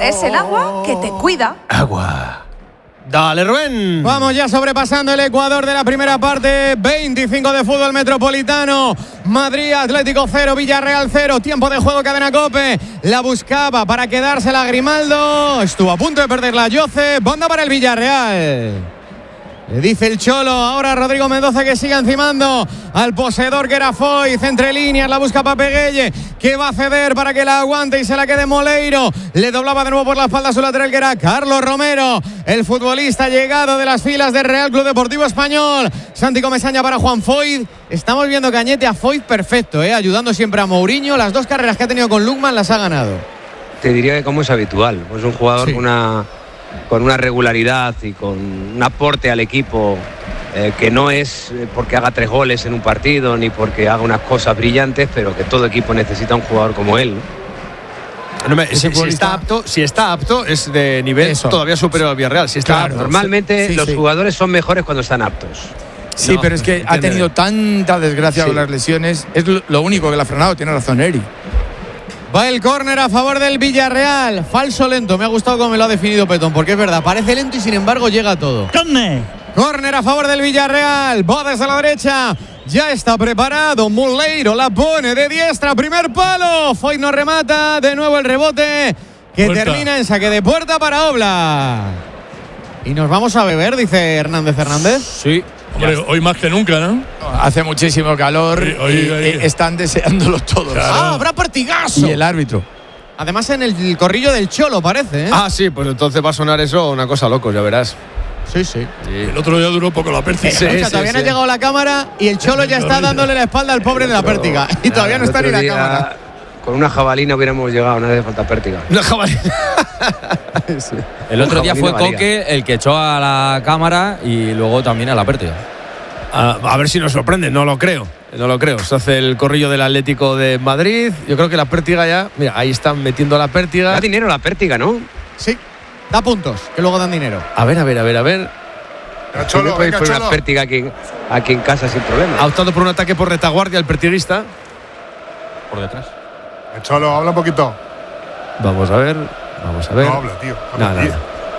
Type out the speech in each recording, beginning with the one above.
es el agua que te cuida. Agua. Dale, Rubén. Vamos ya sobrepasando el Ecuador de la primera parte. 25 de fútbol metropolitano. Madrid Atlético 0, Villarreal 0. Tiempo de juego, Cadena COPE. La buscaba para quedársela Grimaldo. Estuvo a punto de perder la Jose. Banda para el Villarreal. Le dice el Cholo, ahora Rodrigo Mendoza que siga encimando al poseedor que era Foyth, entre líneas, la busca Papeguelle, que va a ceder para que la aguante y se la quede Moleiro. Le doblaba de nuevo por la espalda a su lateral que era Carlos Romero, el futbolista llegado de las filas del Real Club Deportivo Español. Santi Comesaña para Juan Foyth. Estamos viendo Cañete a Foyth perfecto, ayudando siempre a Mourinho. Las 2 carreras que ha tenido con Lukman las ha ganado. Te diría que como es habitual, pues un jugador sí, con una regularidad y con un aporte al equipo que no es porque haga 3 goles en un partido ni porque haga unas cosas brillantes, pero que todo equipo necesita un jugador como él. Si está apto es de nivel todavía superior al Villarreal. Si está apto. Normalmente los jugadores son mejores cuando están aptos. Sí, pero es que ha tenido tanta desgracia con las lesiones. Es lo único que le ha frenado. Tiene razón Eri. Va el córner a favor del Villarreal. Falso lento. Me ha gustado cómo me lo ha definido Petón, porque es verdad, parece lento y sin embargo llega todo. Córner a favor del Villarreal. Va desde la derecha. Ya está preparado. Moleiro la pone de diestra. Primer palo. Foyth no remata. De nuevo el rebote que termina en saque de puerta para Oblak. Y nos vamos a beber, dice Hernández. Sí. Hombre, hoy más que nunca, ¿no? Hace muchísimo calor y están deseándolo todos. Claro. Habrá partidazo. Y el árbitro. Además en el corrillo del Cholo parece, sí, pues entonces va a sonar eso una cosa loco, ya verás. Sí. El otro día duró poco la pértiga. Todavía no ha llegado la cámara y el Cholo ya está dándole la espalda al pobre de la pértiga. Y todavía no está ni la cámara. Con una jabalina hubiéramos llegado, no hace falta pértiga. Una jabalina. Sí. El otro día fue Coque el que echó a la cámara y luego también a la pértiga. A ver si nos sorprende, no lo creo. Se hace el corrillo del Atlético de Madrid. Yo creo que la pértiga ya. Mira, ahí están metiendo la pértiga. Da dinero la pértiga, ¿no? Sí, da puntos, que luego dan dinero. A ver. Cholo, podéis poner una pértiga aquí en casa sin problema. Ha optado por un ataque por retaguardia el pertiguista. Por detrás. Cholo, habla un poquito. Vamos a ver. No habla, tío. Nada.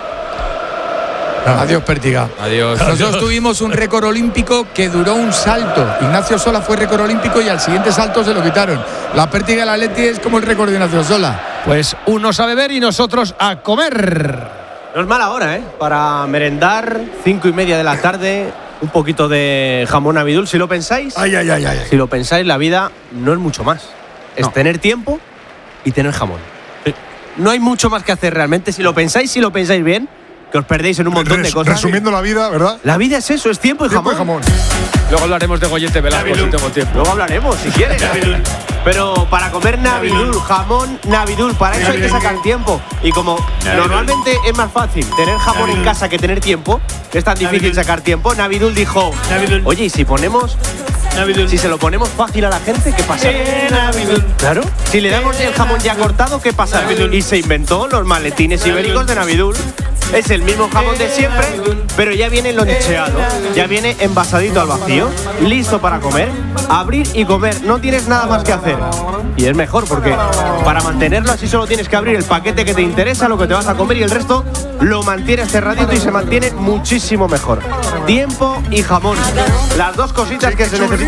Adiós, pértiga. Adiós. Nosotros tuvimos un récord olímpico que duró un salto. Ignacio Sola fue récord olímpico y al siguiente salto se lo quitaron. La pértiga del Atleti es como el récord de Ignacio Sola. Pues unos a beber y nosotros a comer. No es mala hora, para merendar, 5:30 de la tarde, un poquito de jamón abidul, si lo pensáis. Ay. Si lo pensáis, la vida no es mucho más. Es tener tiempo y tener jamón. No hay mucho más que hacer realmente. Si lo pensáis bien, que os perdéis en un montón de cosas. Resumiendo la vida, ¿verdad? La vida es eso, es tiempo y jamón. Luego hablaremos de Goyete Velasco si tengo tiempo. Luego hablaremos, si quieres. Pero para comer Navidul, jamón Navidul, para eso hay que sacar tiempo. Y como normalmente es más fácil tener jamón en casa que tener tiempo, es tan difícil sacar tiempo, Navidul dijo, oye, ¿y si ponemos... Si se lo ponemos fácil a la gente, ¿qué pasa? Claro. Si le damos el jamón ya cortado, ¿qué pasa? Y se inventó los maletines ibéricos de Navidul. Es el mismo jamón de siempre, pero ya viene loncheado, ya viene envasadito al vacío, listo para comer, abrir y comer. No tienes nada más que hacer. Y es mejor porque para mantenerlo así solo tienes que abrir el paquete que te interesa, lo que te vas a comer, y el resto lo mantienes cerradito y se mantiene muchísimo mejor. Tiempo y jamón, las dos cositas que se necesitan.